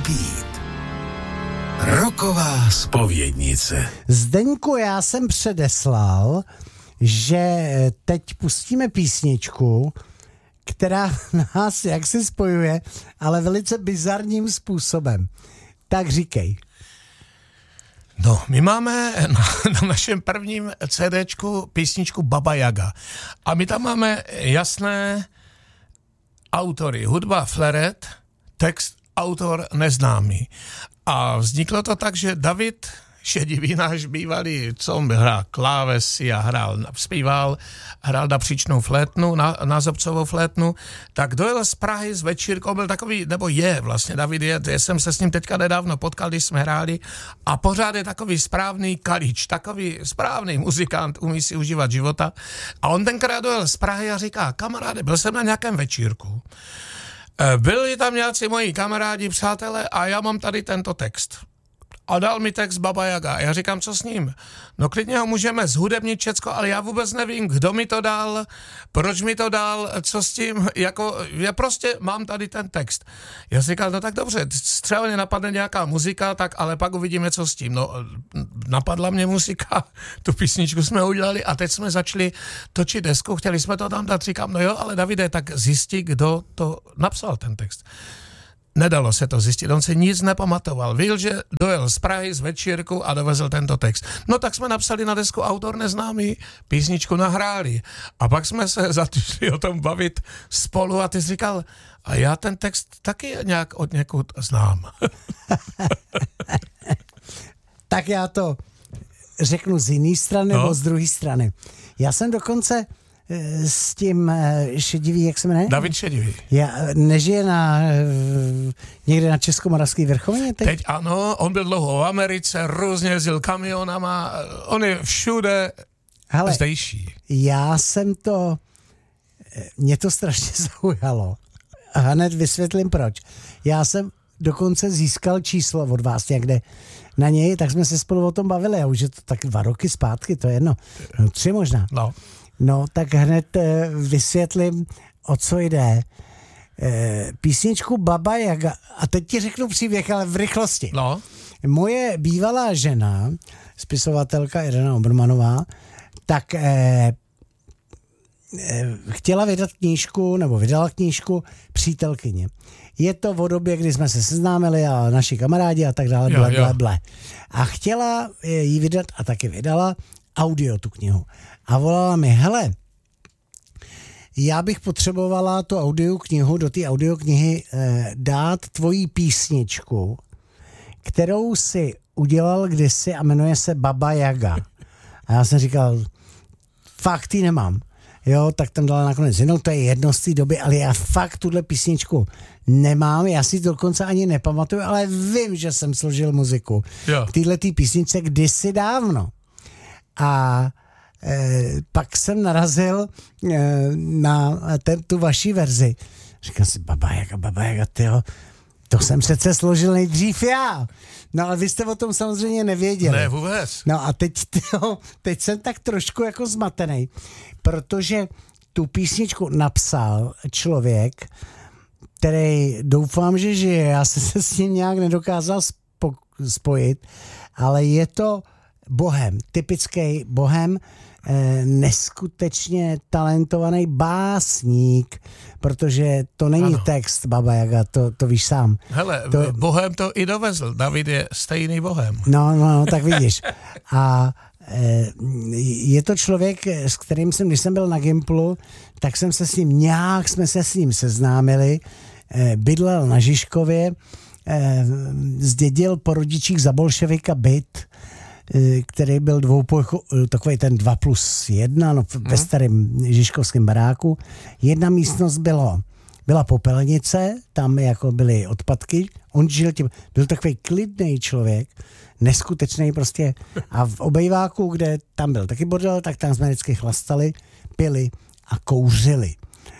Repeat. Rocková zpovědnice. Zdeňku, já jsem předeslal, že teď pustíme písničku, která nás jaksi spojuje, ale velice bizarním způsobem. Tak říkej. No, my máme na našem prvním CDčku písničku Baba Jaga. A my tam máme jasné autory. Hudba Fleret, text autor neznámý. A vzniklo to tak, že David Šedivý, náš bývalý, co on hrál klávesy a zpíval, hrál napříčnou flétnu, názobcovou flétnu, tak dojel z Prahy z večírkou, byl takový, nebo je vlastně, David je, já jsem se s ním teďka nedávno potkal, když jsme hráli, a pořád je takový správný kalič, takový správný muzikant, umí si užívat života. A on tenkrát dojel z Prahy a říká, kamaráde, byl jsem na nějakém večírku, byli tam nějací moji kamarádi, přátelé a já mám tady tento text. A dal mi text Baba Jaga. A já říkám, co s ním? No klidně ho můžeme zhudebnit všecko, ale já vůbec nevím, kdo mi to dal, proč mi to dal, co s tím, jako, já prostě mám tady ten text. Já si říkal, no tak dobře, třeba mě napadne nějaká muzika, tak ale pak uvidíme, co s tím. No, napadla mě muzika, tu písničku jsme udělali a teď jsme začali točit desku, chtěli jsme to tam dát, říkám, no jo, ale Davide, tak zjistí, kdo to napsal, ten text. Nedalo se to zjistit, on se nic nepamatoval. Viděl, že dojel z Prahy z večírku a dovezl tento text. No tak jsme napsali na desku autor neznámý, písničku nahráli. A pak jsme se začali o tom bavit spolu a ty jsi říkal, a já ten text taky nějak od někud znám. Tak já to řeknu z jiné strany nebo z druhé strany. Já jsem dokonce s tím Šedivý, jak se jmenuje? David Šedivý. Nežije někde na Českomoravský vrchovině teď? Teď ano, on byl dlouho v Americe, různě jezdil kamionama, on je všude zdejší. Já jsem mě to strašně zaujalo. A hned vysvětlím proč. Já jsem dokonce získal číslo od vás někde na něj, tak jsme se spolu o tom bavili. A už je to tak 2 roky zpátky, to je jedno. 3 možná. No, tak hned vysvětlím, o co jde. Písničku Baba Jaga, a teď ti řeknu příběh, ale v rychlosti. No. Moje bývalá žena, spisovatelka Irena Obermanová, tak chtěla vydat knížku, nebo vydala knížku Přítelkyně. Je to v době, kdy jsme se seznámili a naši kamarádi a tak dále, ble. A chtěla ji vydat a taky vydala audio tu knihu. A volala mi, hele, já bych potřebovala tu audioknihu, do té audioknihy dát tvoji písničku, kterou si udělal kdysi a jmenuje se Baba Jaga. A já jsem říkal, fakt ji nemám. Jo, tak tam dala nakonec jinou, to je jedno z té doby, ale já fakt tuhle písničku nemám, já si to dokonce ani nepamatuju, ale vím, že jsem složil muziku k téhletý písničce kdysi dávno. A pak jsem narazil na tu vaší verzi. Říkal si, Baba Jaga, tyjo, to jsem přece složil nejdřív já. No ale vy jste o tom samozřejmě nevěděli. Ne, vůbec. No a teď jsem tak trošku jako zmatený, protože tu písničku napsal člověk, který doufám, že žije. Já jsem se s ním nějak nedokázal spojit, ale je to bohem, typický bohem, neskutečně talentovaný básník, protože to není text Baba Jaga, to víš sám. Hele, bohem to i dovezl, David je stejný bohem. No, tak vidíš. A je to člověk, s kterým když jsem byl na Gimplu, tak jsme se s ním seznámili, bydlel na Žižkově, zdědil po rodičích za bolševika byt, který byl takový ten 2+1, ve starém žižkovském baráku. Jedna místnost byla popelnice, tam jako byly odpadky. On žil tím, byl takový klidný člověk, neskutečný prostě. A v obejváku, kde tam byl taky bordel, tak tam jsme vždycky chlastali, pili a kouřili.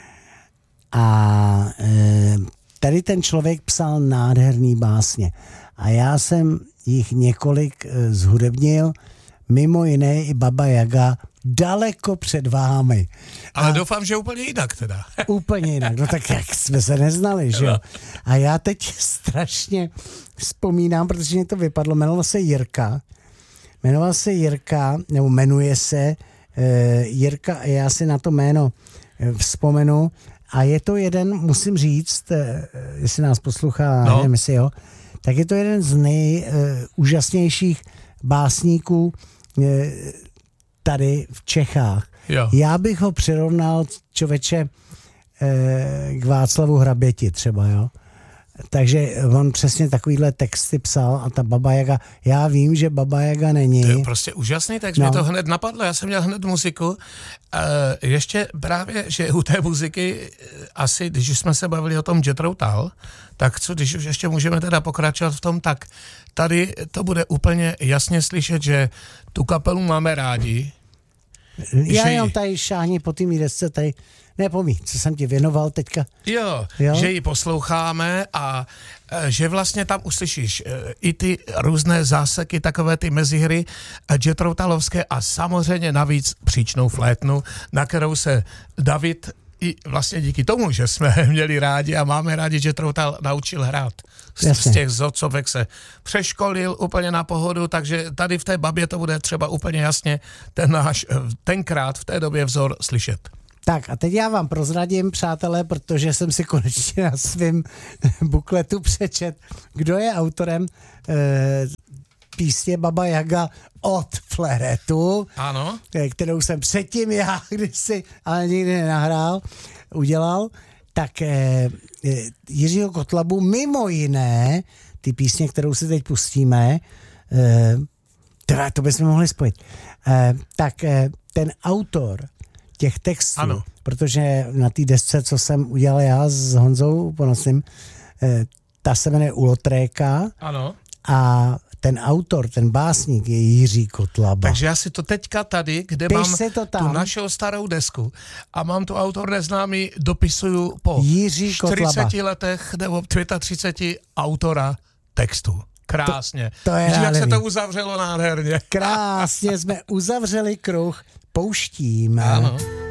A tady ten člověk psal nádherný básně. A já jsem jich několik zhudebnil, mimo jiné i Baba Jaga daleko před vámi. Ale doufám, že úplně jinak teda. Úplně jinak, no tak jak jsme se neznali, že jo. A já teď strašně vzpomínám, protože mě to vypadlo, jmenoval se Jirka, nebo jmenuje se Jirka, a já si na to jméno vzpomenu, a je to jeden, musím říct, jestli nás poslouchá, nevím, jestli jo, tak je to jeden z nejúžasnějších básníků tady v Čechách. Jo. Já bych ho přirovnal, člověče, k Václavu Hraběti třeba, jo. Takže on přesně takovýhle texty psal a ta Baba Jaga, já vím, že Baba Jaga není. To je prostě úžasný, takže mě to hned napadlo, já jsem měl hned muziku. Ještě právě, že u té muziky asi, když už jsme se bavili o tom Jethro Tull, tak co, když už ještě můžeme teda pokračovat v tom, tak tady to bude úplně jasně slyšet, že tu kapelu máme rádi. Já jenom tady šáhni po tým desce, tady nepomí, co jsem ti věnoval teďka. Jo, že ji posloucháme a že vlastně tam uslyšíš i ty různé záseky, takové ty mezihry Jethro Tullovské a samozřejmě navíc příčnou flétnu, na kterou se David i vlastně díky tomu, že jsme měli rádi a máme rádi, že Jethro Tull naučil hrát. Z těch zocovek se přeškolil úplně na pohodu, takže tady v té Babě to bude třeba úplně jasně tenkrát v té době vzor slyšet. Tak a teď já vám prozradím, přátelé, protože jsem si konečně na svém bukletu přečet, kdo je autorem písně Baba Jaga od Fleretu, ano, kterou jsem předtím já kdysi, ale nikdy udělal, tak Jiřího Kotlabu mimo jiné, ty písně, kterou si teď pustíme, to bychom mohli spojit, tak ten autor těch textů, ano. Protože na té desce, co jsem udělal já s Honzou Ponosným, ta se jmenuje Ulotréka. Ano. A ten autor, ten básník je Jiří Kotlaba. Takže já si to teďka tady, kde mám tu našeho starou desku a mám tu autor neznámý, dopisuju po Jiří 40 letech nebo 35 autora textu. Krásně. To je jak se to uzavřelo nádherně. Krásně jsme uzavřeli kruh pouštím. Ano.